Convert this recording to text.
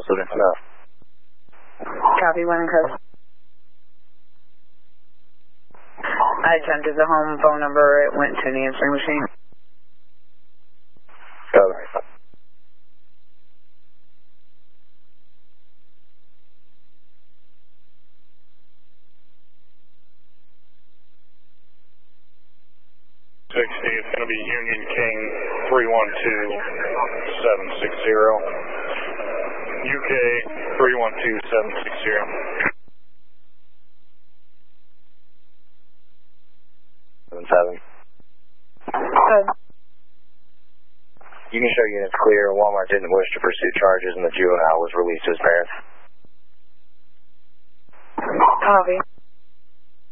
Soon enough. Copy, one in code. I attempted the home phone number. It went to the answering machine. Copy. It's going to be Union King 312760. UK 312760. 7. You can show units clear. Walmart didn't wish to pursue charges and the juvenile was released to his parents. Copy.